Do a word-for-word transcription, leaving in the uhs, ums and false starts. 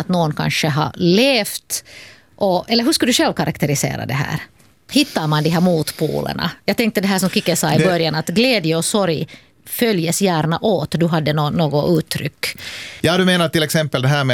någon kanske har levt, och, eller hur skulle du själv karaktärisera det här? Hittar man de här motpolerna? Jag tänkte det här som Kike sa i det... början, att glädje och sorg följes gärna åt. Du hade no- något uttryck. Ja, du menar till exempel det här med